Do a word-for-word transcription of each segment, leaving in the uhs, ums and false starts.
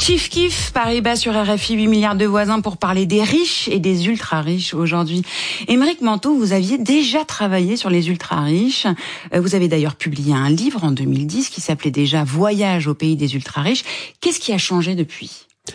Kiff kiff, Paribas sur R F I, huit milliards de voisins pour parler des riches et des ultra-riches aujourd'hui. Aymeric Manteau, vous aviez déjà travaillé sur les ultra-riches. Vous avez d'ailleurs publié un livre en deux mille dix qui s'appelait déjà Voyage au pays des ultra-riches. Qu'est-ce qui a changé depuis ?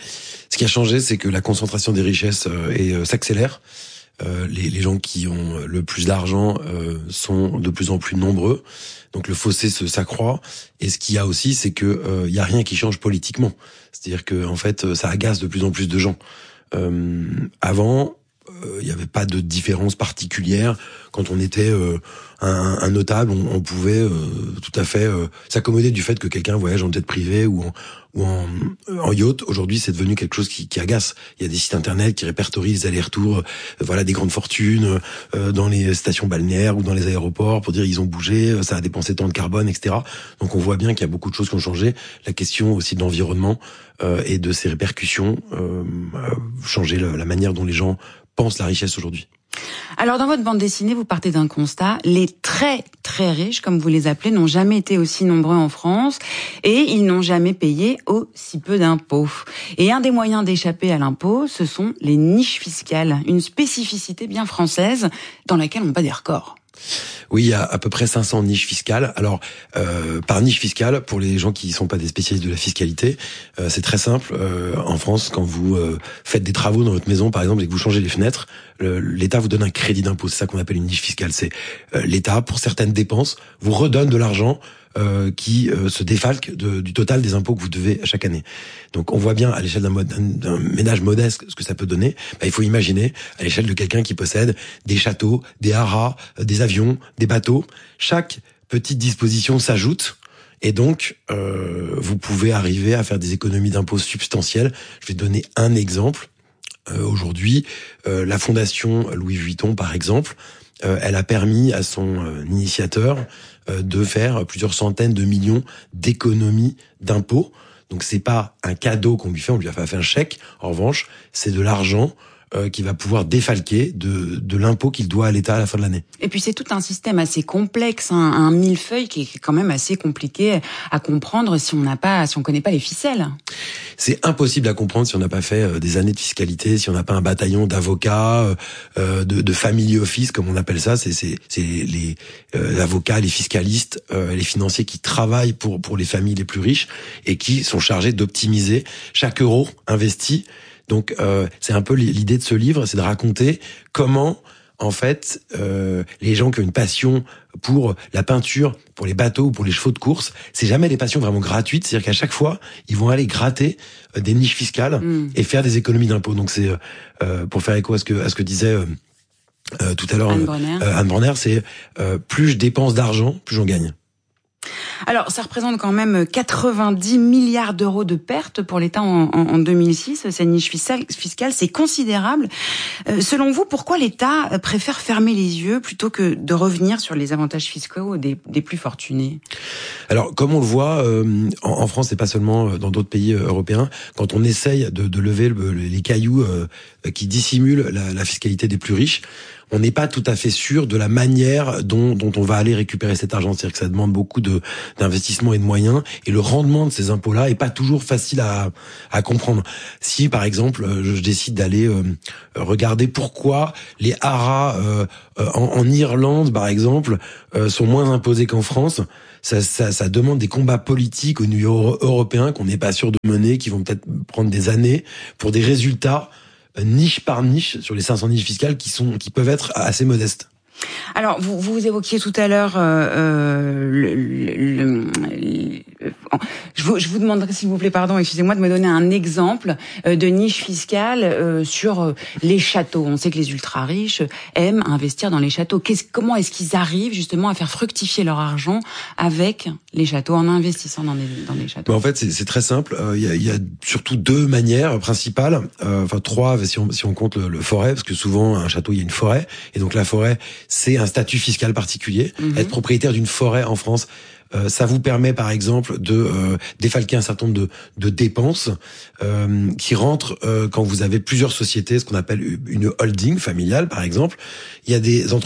Ce qui a changé, c'est que la concentration des richesses euh, est, euh, s'accélère. Euh, les, les gens qui ont le plus d'argent euh, sont de plus en plus nombreux. Donc le fossé se s'accroît. Et ce qu'il y a aussi, c'est que euh, y a rien qui change politiquement. C'est-à-dire que en fait, ça agace de plus en plus de gens. Euh, avant, il euh, n'y avait pas de différence particulière. Quand on était euh, un, un notable, on, on pouvait euh, tout à fait euh, s'accommoder du fait que quelqu'un voyage en jet privé ou en, ou en, en yacht. Aujourd'hui, c'est devenu quelque chose qui, qui agace. Il y a des sites internet qui répertorient les allers-retours, euh, voilà, des grandes fortunes euh, dans les stations balnéaires ou dans les aéroports pour dire ils ont bougé, ça a dépensé tant de carbone, et cetera. Donc on voit bien qu'il y a beaucoup de choses qui ont changé. La question aussi de l'environnement euh, et de ses répercussions euh, a changé la, la manière dont les gens pensent la richesse aujourd'hui. Alors dans votre bande dessinée, vous partez d'un constat, les très très riches, comme vous les appelez, n'ont jamais été aussi nombreux en France et ils n'ont jamais payé aussi peu d'impôts. Et un des moyens d'échapper à l'impôt, ce sont les niches fiscales, une spécificité bien française dans laquelle on bat des records. Oui, il y a à peu près cinq cents niches fiscales. Alors, euh, par niche fiscale, pour les gens qui ne sont pas des spécialistes de la fiscalité, euh, c'est très simple. Euh, en France, quand vous euh, faites des travaux dans votre maison, par exemple, et que vous changez les fenêtres, le, l'État vous donne un crédit d'impôt. C'est ça qu'on appelle une niche fiscale. C'est euh, l'État, pour certaines dépenses, vous redonne de l'argent Euh, qui euh, se défalque de, du total des impôts que vous devez chaque année. Donc on voit bien à l'échelle d'un, mod, d'un, d'un ménage modeste ce que ça peut donner. Bah, il faut imaginer à l'échelle de quelqu'un qui possède des châteaux, des haras, euh, des avions, des bateaux. Chaque petite disposition s'ajoute. Et donc, euh, vous pouvez arriver à faire des économies d'impôts substantielles. Je vais donner un exemple. Euh, aujourd'hui, euh, la fondation Louis Vuitton, par exemple, euh, elle a permis à son euh, initiateur euh, de faire plusieurs centaines de millions d'économies d'impôts. Donc c'est pas un cadeau qu'on lui fait, on lui a fait un chèque. En revanche, c'est de l'argent Euh, qui va pouvoir défalquer de, de l'impôt qu'il doit à l'État à la fin de l'année. Et puis c'est tout un système assez complexe, hein, un millefeuille qui est quand même assez compliqué à comprendre si on n'a pas, si on connaît pas les ficelles. C'est impossible à comprendre si on n'a pas fait euh, des années de fiscalité, si on n'a pas un bataillon d'avocats, euh, de, de family office comme on appelle ça. C'est, c'est, c'est les euh, avocats, les fiscalistes, euh, les financiers qui travaillent pour pour les familles les plus riches et qui sont chargés d'optimiser chaque euro investi. Donc euh, c'est un peu l'idée de ce livre, c'est de raconter comment en fait euh, les gens qui ont une passion pour la peinture, pour les bateaux ou pour les chevaux de course, c'est jamais des passions vraiment gratuites, c'est-à-dire qu'à chaque fois ils vont aller gratter euh, des niches fiscales mmh. et faire des économies d'impôts. Donc c'est euh, pour faire écho à ce que à ce que disait euh, euh, tout à l'heure Anne Bronner, euh, Anne Bronner c'est euh, plus je dépense d'argent, plus j'en gagne. Alors, ça représente quand même quatre-vingt-dix milliards d'euros de pertes pour l'État en, en, en deux mille six. Cette niche fiscale, c'est considérable. Euh, selon vous, pourquoi l'État préfère fermer les yeux plutôt que de revenir sur les avantages fiscaux des, des plus fortunés ? Alors, comme on le voit, euh, en, en France, et pas seulement dans d'autres pays européens, quand on essaye de, de lever le, les cailloux euh, qui dissimulent la, la fiscalité des plus riches, on n'est pas tout à fait sûr de la manière dont, dont on va aller récupérer cet argent. C'est-à-dire que ça demande beaucoup de, d'investissement et de moyens, et le rendement de ces impôts-là est pas toujours facile à, à comprendre. Si, par exemple, je décide d'aller euh, regarder pourquoi les haras euh, en, en Irlande, par exemple, euh, sont moins imposés qu'en France, ça, ça, ça demande des combats politiques au niveau européen qu'on n'est pas sûr de mener, qui vont peut-être prendre des années pour des résultats niche par niche sur les cinq cents niches fiscales qui sont qui peuvent être assez modestes. Alors, vous, vous évoquiez tout à l'heure, euh, le, le, le, je, vous, je vous demanderai, s'il vous plaît, pardon, excusez-moi, de me donner un exemple de niche fiscale euh, sur les châteaux. On sait que les ultra-riches aiment investir dans les châteaux. Qu'est-ce, comment est-ce qu'ils arrivent justement à faire fructifier leur argent avec les châteaux, en investissant dans les, dans les châteaux ? En fait, c'est, c'est très simple. Il euh, y, y a surtout deux manières principales, euh, enfin trois si on, si on compte le, le forêt, parce que souvent, un château, il y a une forêt, et donc la forêt, c'est un statut fiscal particulier. Mmh. Être propriétaire d'une forêt en France, euh, ça vous permet par exemple de euh, défalquer un certain nombre de, de dépenses euh, qui rentrent euh, quand vous avez plusieurs sociétés, ce qu'on appelle une holding familiale par exemple. Il y a des entreprises